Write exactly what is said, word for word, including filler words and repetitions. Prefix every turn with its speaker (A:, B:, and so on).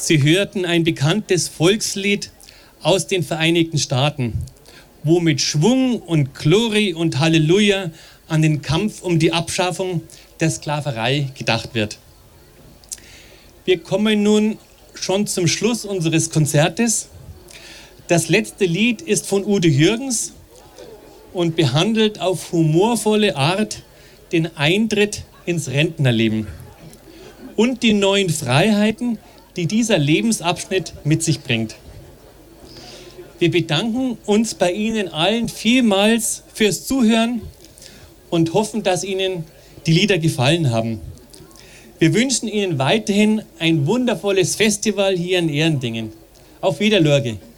A: Sie hörten ein bekanntes Volkslied aus den Vereinigten Staaten, wo mit Schwung und Glory und Halleluja an den Kampf um die Abschaffung der Sklaverei gedacht wird. Wir kommen nun schon zum Schluss unseres Konzertes. Das letzte Lied ist von Udo Jürgens und behandelt auf humorvolle Art den Eintritt ins Rentnerleben und die neuen Freiheiten, die dieser Lebensabschnitt mit sich bringt. Wir bedanken uns bei Ihnen allen vielmals fürs Zuhören und hoffen, dass Ihnen die Lieder gefallen haben. Wir wünschen Ihnen weiterhin ein wundervolles Festival hier in Ehrendingen. Auf Wiedersehen.